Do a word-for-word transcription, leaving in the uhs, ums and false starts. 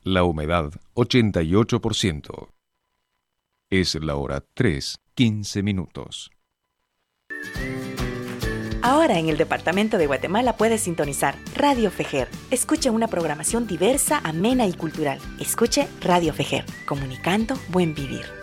La humedad ochenta y ocho por ciento. Es la hora tres, quince minutos. Ahora en el departamento de Guatemala puedes sintonizar Radio Fejer. Escuche una programación diversa, amena y cultural. Escuche Radio Fejer, comunicando buen vivir.